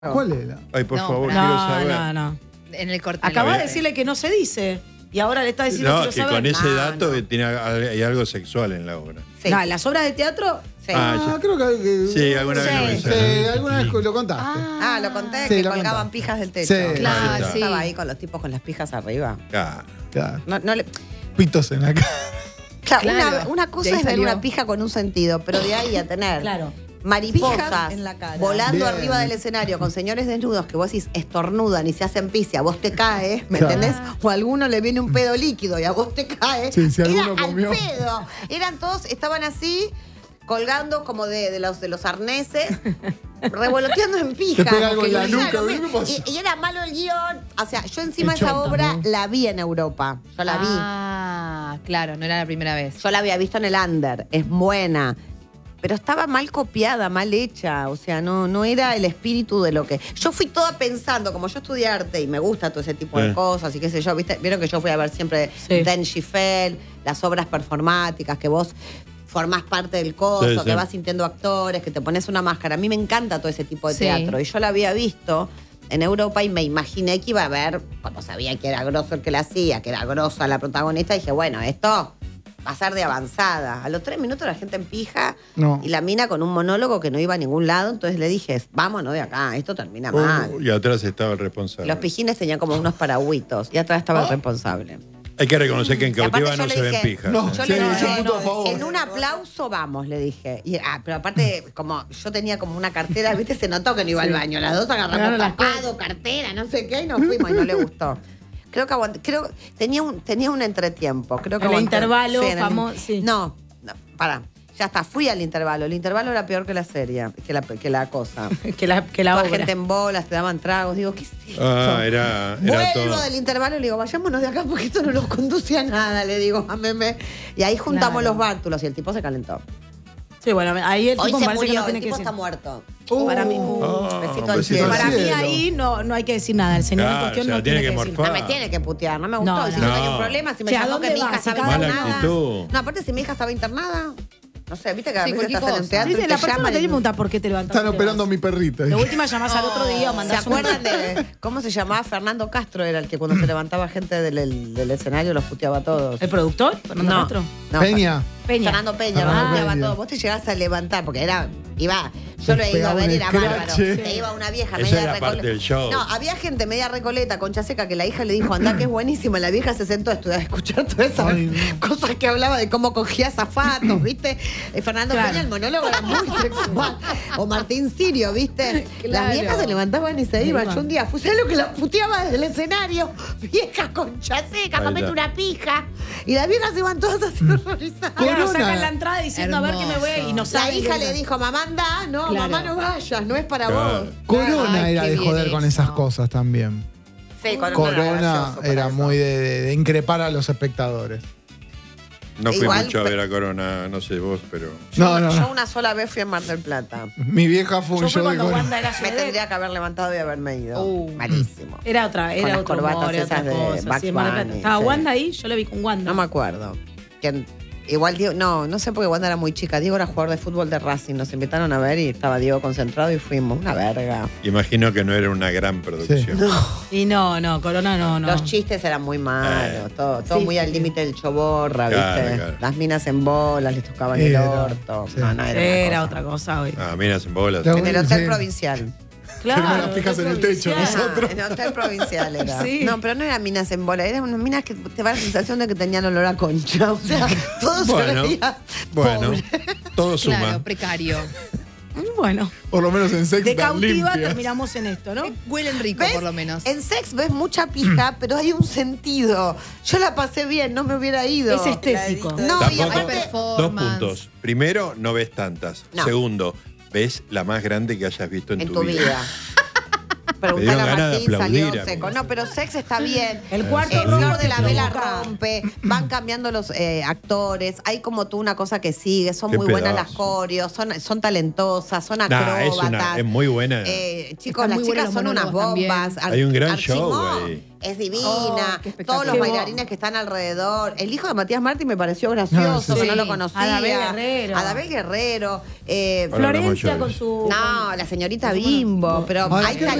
¿Cuál era? Ay, por No, favor, no, quiero saber. No. En el corte. Acabas de decirle que no se dice. Y ahora le está diciendo No, que que quiero saber. con ese dato no. hay algo sexual en la obra. Sí. No, las obras de teatro. Sí. Ah, Creo que. Sí, alguna vez lo Sí, mencioné. alguna vez lo contaste. Lo conté, Sí, que lo colgaban contaste. pijas del techo. Sí. Claro, Ahí está. Estaba ahí con los tipos con las pijas arriba. Ah, Claro. No le... Pitos en la cara. Claro, Claro. una De cosa ahí es ver salió. una pija con un sentido, pero de ahí a tener Claro. mariposas Pijas en la cara. volando Bien. arriba del escenario con señores desnudos que vos decís estornudan y se hacen pis y a vos te cae, ¿me Claro. entendés? O a alguno le viene un pedo líquido y a vos te cae. Sí, si Era alguno al comió. pedo. Eran todos, estaban así, colgando como de los arneses, revoloteando en pija. Te pega algo en la Claro, nuca, ¿qué pasa? y era malo el guión. O sea, yo encima El esa chota, obra ¿no? la vi en Europa. Yo la vi. Claro, no era la primera vez. Yo la había visto en el Under, es buena. Pero estaba mal copiada, mal hecha. O sea, no era el espíritu de lo que. Yo fui toda pensando, como yo estudié arte y me gusta todo ese tipo de Sí. cosas y qué sé yo, ¿viste? Vieron que yo fui a ver siempre Sí. Den Schiffel, las obras performáticas, que vos formás parte del coso, Sí, que sí. vas sintiendo actores, que te pones una máscara. A mí me encanta todo ese tipo de Sí. teatro. Y yo la había visto en Europa y me imaginé que iba a ver, cuando sabía que era grosso el que la hacía, que era grosa la protagonista, dije, bueno, esto va a ser de avanzada. A los 3 minutos la gente en pija No. y la mina con un monólogo que no iba a ningún lado, entonces le dije, vámonos de acá, esto termina mal. y atrás estaba el responsable. Los pijines tenían como unos paragüitos y atrás estaba el responsable. Hay que reconocer que en Y aparte cautiva yo no le se ven dije, pijas. No, yo sí, le yo dije, punto a favor. en un aplauso vamos, le dije. Pero aparte, como yo tenía como una cartera, viste, se notó que no iba al baño. Las dos agarramos Claro, las tapado, cartera, no sé qué, y nos fuimos y no le gustó. Creo que tenía un entretiempo. Creo que El aguanté. intervalo en el- famoso, sí. No, pará. Ya está, fui al intervalo. El intervalo era peor que la serie, que la cosa. que la Toda obra. gente en bolas, te daban tragos. Digo, ¿qué es esto? Era Vuelvo todo. del intervalo y le digo, vayámonos de acá porque esto no nos conduce a nada, le digo a Meme. Y ahí juntamos Claro. los bártulos y el tipo se calentó. Sí, bueno, ahí el Hoy tipo se parece que murió, no tiene el que tipo decir. está muerto. Para mí, Besito al besito cielo. al para mí cielo. ahí no hay que decir nada. El señor en Claro, cuestión se no la tiene tiene que que decir morfar. No me tiene que putear, no me gustó. No, si no. no hay un problema, si me Che, ¿a llamó dónde que mi vas? hija Si estaba cada- Mala internada. actitud. No, aparte si mi hija estaba internada, no sé, viste que a Sí, veces cualquier estás en un cosa. teatro Sí, y sí, te la persona llaman te y- pregunta por qué te levantas. Están operando a mi perrita. De última llamás al otro día o ¿Se mandás un- acuerdan de cómo se llamaba? Fernando Castro era el que cuando se levantaba gente del escenario los puteaba a todos. ¿El productor? ¿Fernando Castro? no, Peña. Peña. Fernando Peña, Fernando los puteaba a Peña. todos. Vos te llegás a levantar porque yo lo he ido a ver y era Pegaba un bárbaro. escrache. Te iba una vieja Esa media era parte del show. No, había gente media recoleta, concha seca, que la hija le dijo, andá que es buenísima. La vieja se sentó a estudiar, a escuchar todas esas Ay, no. cosas que hablaba de cómo cogía zapatos, ¿viste? Fernando Claro. Peña, el monólogo era muy sexual. O Martín Sirio, ¿viste? Las Claro. viejas se levantaban y se iban. iban. Yo un día fui, ¿sabes lo que la puteaba desde el escenario? Vieja concha seca, Ahí comete está. una pija. Y las viejas se van todas así horrorizadas. Claro, Corona. sacan la entrada diciendo a ver qué me voy y no La saben. hija le dijo, mamá anda, no, Claro. mamá no vayas, no es para Claro. vos. Corona Ay, era qué de bien joder con eso. esas cosas también. Sí, Corona gracioso era por eso. muy de increpar a los espectadores. No fui Igual, mucho a ver a Corona, no sé vos, pero. No, no, Yo no. una sola vez fui a Mar del Plata. Mi vieja fue un Yo fui show de cuando Corona. Wanda era Me Sudet. tendría que haber levantado y haberme ido. Uh. Malísimo. Era Con otro las humor, corbatas era otra esas de cosa. Bugs Sí, en Mar del Plata. Bunny, Estaba sí. Wanda ahí, yo la vi con Wanda. No me acuerdo. Igual Diego, no sé porque Wanda era muy chica. Diego era jugador de fútbol de Racing. Nos invitaron a ver y estaba Diego concentrado y fuimos. Una verga. Imagino que no era una gran producción. Y no, Corona no. Los chistes eran muy malos. Todo Sí, muy al sí. límite del choborra, Claro, ¿viste? claro. Las minas en bolas, les tocaban Sí, el era, orto. sí. No, era, Era una otra cosa hoy. Ah, miras en bolas. La- cosa. En el hotel Sí. provincial. Claro. Tenemos las pijas en el techo, provincial. nosotros. En el hotel provincial era. Sí. No, pero no eran minas en bola, eran unas minas que te da la sensación de que tenían olor a concha. O sea, todo Bueno, se veía bueno, pobre. todo suma. Claro, precario. Bueno, Por lo menos en sex de tan cautiva limpia. terminamos en esto, ¿no? Huelen rico, ¿Ves? por lo menos. En sex ves mucha pija, pero hay un sentido. Yo la pasé bien, no me hubiera ido. Es estético. No, y Tampoco, aparte, dos performance. puntos. Primero, no ves tantas. No. Segundo, ves la más grande que hayas visto en, en tu vida. Preguntar dieron a ganas de Martín, aplaudir salió a mí. seco. No, pero Sex está bien. El cuarto Flor rompe, de la Vela provoca. rompe. Van cambiando los actores. Hay como tú una cosa que sigue. Son Qué muy buenas pedazo. las coreos. Son talentosas. Son Nah, acróbatas. es muy buena. Chicos, Están las muy buenos chicas los son unas monólogos también. bombas. Hay un gran Archimó show ahí. es divina. Oh, qué espectáculo. Todos los Qué bailarines que están alrededor. El hijo de Matías Martín me pareció gracioso, Ah, sí. que no lo Sí. conocía. Adabel Guerrero. Adabel Guerrero. Ahora hablamos Florencia yo. con su. No, la señorita Bimbo. Pero Ay, hay qué